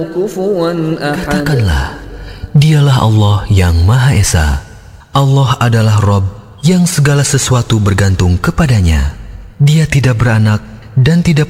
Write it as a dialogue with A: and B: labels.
A: كفوا أحد.
B: Katakanlah, dialah Allah yang Maha Esa. Allah adalah Rabb yang segala sesuatu bergantung kepadanya. Dia tidak beranak dan tidak